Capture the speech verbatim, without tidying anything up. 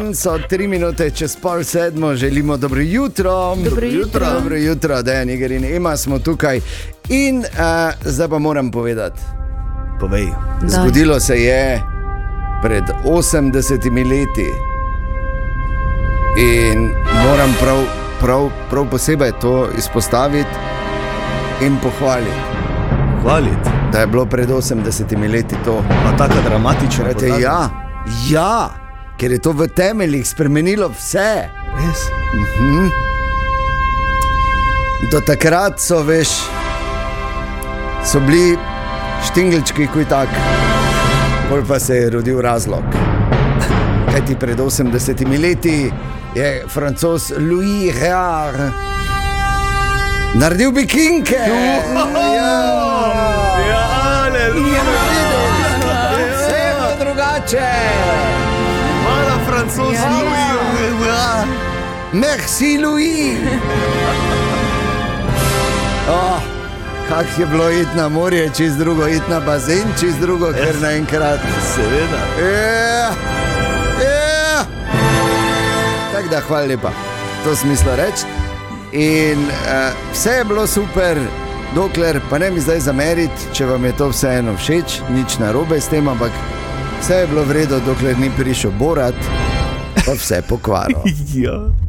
dan so tri minute čez pol sedmo, želimo dobro jutro. Dobro jutro. Dobro jutro, Dejan Iger in Ema smo tukaj. In uh, zdaj pa moram povedati. Povej. Zgodilo se je pred osemdesetimi leti. In moram prav, prav, prav posebej to izpostaviti in pohvaliti. Hvaliti. Da je bilo pred osemdesetimi leti to. Pa taka dramatična Rete, ja, ja, ker je to v temeljih spremenilo vse. Res? Mhm. Do takrat so, veš, so bili štingelčki kuj tak, bolj pa se je rodil razlog. Kajti pred osemdesetimi leti je Francoz Louis Réard naredil bikinke. Vse je bilo drugače. Hvala, Francoz Louis. Merci, Louis. Oh, kak je bilo iti na morje, čez drugo, iti na bazen, čez drugo, ker naenkrat. Seveda. Yeah. Yeah. Tako da, hvala lepa, to smislo reči. In uh, vse je bilo super, dokler, pa ne mi zdaj zameriti, če vam je to vseeno všeč, nič narobe s tem, ampak vse je bilo v redu, dokler ni prišel Borat, pa vse pokvarilo. Ja.